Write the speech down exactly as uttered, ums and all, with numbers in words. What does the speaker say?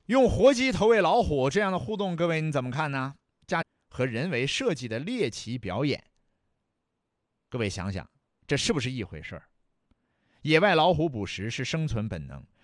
用活鸡投喂老虎这样的互动，各位你怎么看呢？加和人为设计的猎奇表演，各位想想，这是不是一回事儿？野外老虎捕食是生存本能，